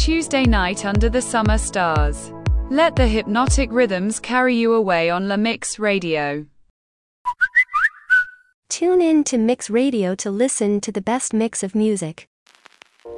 Tuesday night under the summer stars. Let the hypnotic rhythms carry you away on La Mix Radio. Tune in to Mix Radio to listen to the best mix of music.